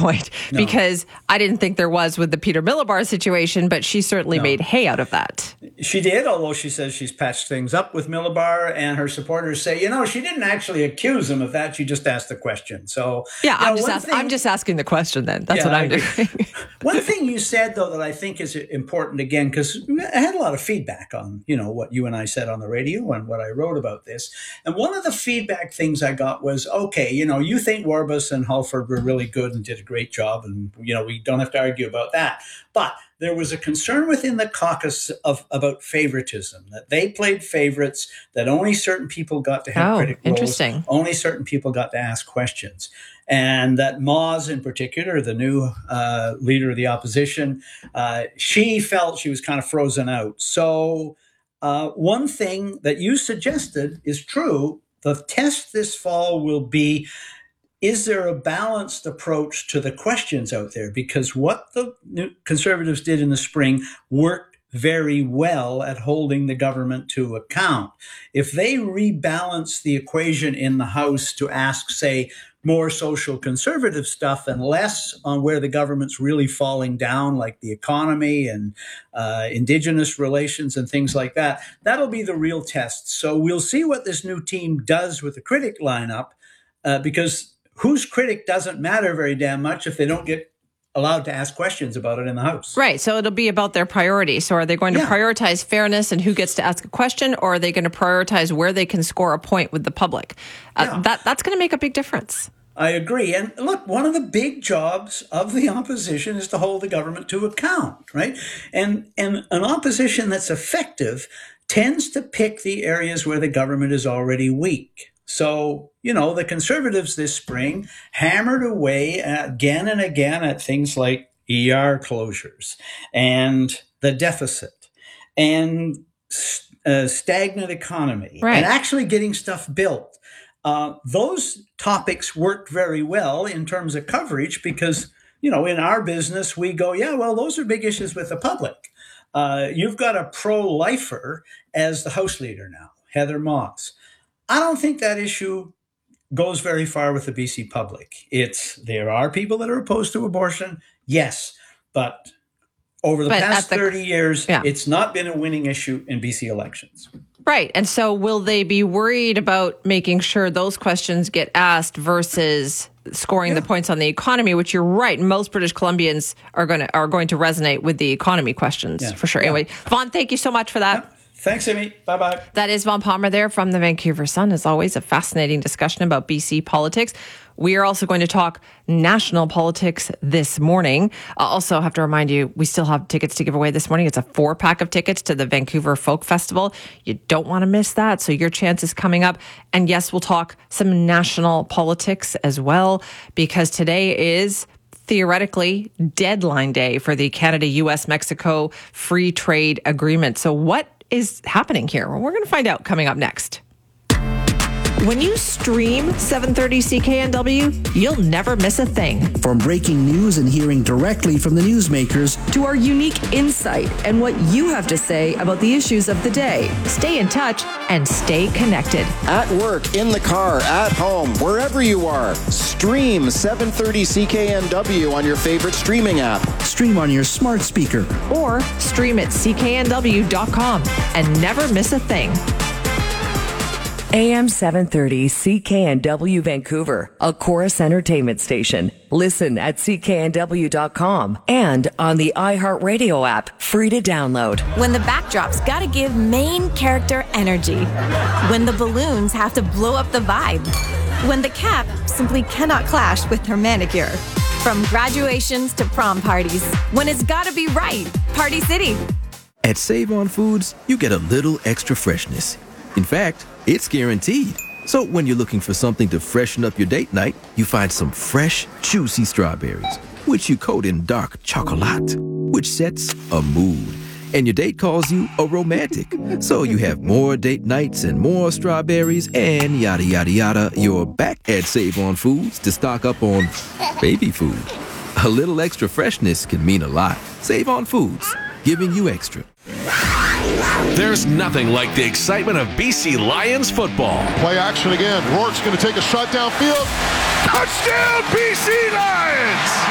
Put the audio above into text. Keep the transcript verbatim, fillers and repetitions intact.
point, no. because I didn't think there was with the Peter Millibar situation, but she certainly no. made hay out of that. She did, although she says she's patched things up with Millibar, and her supporters say, you know, she didn't actually accuse him of that. She just asked the question. So yeah, I'm, know, just ask, thing, I'm just asking the question then. That's yeah, what I'm doing. One thing you said, though, that I think is important, again, because I had a lot of feedback on, you know, what you and I said on the radio and what I wrote about this. And one of the feedback things I got was, okay, you know, you think Warbus and Halford were really good and did a great job, and, you know, we don't have to argue about that. But there was a concern within the caucus of about favoritism, that they played favorites, that only certain people got to have oh, critic roles, interesting. only certain people got to ask questions. And that Moz in particular, the new uh, leader of the opposition, uh, she felt she was kind of frozen out. So uh, one thing that you suggested is true. The test this fall will be, is there a balanced approach to the questions out there? Because what the Conservatives did in the spring worked very well at holding the government to account. If they rebalance the equation in the House to ask, say, more social conservative stuff and less on where the government's really falling down, like the economy and uh, Indigenous relations and things like that, that'll be the real test. So we'll see what this new team does with the critic lineup, uh, because whose critic doesn't matter very damn much if they don't get allowed to ask questions about it in the House. Right. So it'll be about their priorities. So are they going to yeah. prioritize fairness and who gets to ask a question, or are they going to prioritize where they can score a point with the public? Uh, yeah. That That's going to make a big difference. I agree. And look, one of the big jobs of the opposition is to hold the government to account, right? And, and an opposition that's effective tends to pick the areas where the government is already weak. So, you know, the Conservatives this spring hammered away again and again at things like E R closures and the deficit and a stagnant economy right. and actually getting stuff built. Uh, those topics worked very well in terms of coverage because, you know, in our business, we go, yeah, well, those are big issues with the public. Uh, you've got a pro-lifer as the House leader now, Heather Moss. I don't think that issue goes very far with the B C public. It's there are people that are opposed to abortion, yes, but over the but past the, thirty years, yeah. it's not been a winning issue in B C elections. Right. And so will they be worried about making sure those questions get asked versus scoring yeah. the points on the economy, which you're right, most British Columbians are going to are going to resonate with the economy questions yeah. for sure. Yeah. Anyway, Vaughn, thank you so much for that. Yeah. Thanks, Amy. Bye-bye. That is Vaughn Palmer there from the Vancouver Sun. As always, a fascinating discussion about B C politics. We are also going to talk national politics this morning. I also have to remind you, we still have tickets to give away this morning. It's a four-pack of tickets to the Vancouver Folk Festival. You don't want to miss that, so your chance is coming up. And yes, we'll talk some national politics as well, because today is theoretically deadline day for the Canada-U S Mexico Free Trade Agreement. So what is happening here? Well, we're going to find out coming up next. When you stream seven thirty C K N W, you'll never miss a thing. From breaking news and hearing directly from the newsmakers to our unique insight and what you have to say about the issues of the day. Stay in touch and stay connected. At work, in the car, at home, wherever you are, stream seven thirty C K N W on your favorite streaming app. Stream on your smart speaker. Or stream at C K N W dot com and never miss a thing. A M seven thirty C K N W Vancouver, a Chorus Entertainment station. Listen at C K N W dot com and on the iHeartRadio app, free to download. When the backdrop's gotta give main character energy. When the balloons have to blow up the vibe. When the cap simply cannot clash with her manicure. From graduations to prom parties. When it's gotta be right. Party City. At Save On Foods, you get a little extra freshness. In fact, it's guaranteed. So when you're looking for something to freshen up your date night, you find some fresh, juicy strawberries, which you coat in dark chocolate, which sets a mood. And your date calls you a romantic. So you have more date nights and more strawberries and yada, yada, yada. You're back at Save On Foods to stock up on baby food. A little extra freshness can mean a lot. Save On Foods, giving you extra. There's nothing like the excitement of B C Lions football. Play action again. Rourke's going to take a shot downfield. Touchdown, B C Lions!